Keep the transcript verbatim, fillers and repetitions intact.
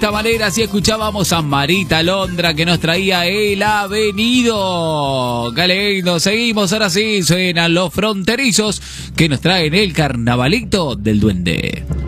esta manera así escuchábamos a Marita Londra que nos traía El Avenido. Qué lindo, seguimos, ahora sí suenan Los Fronterizos que nos traen el carnavalito del duende.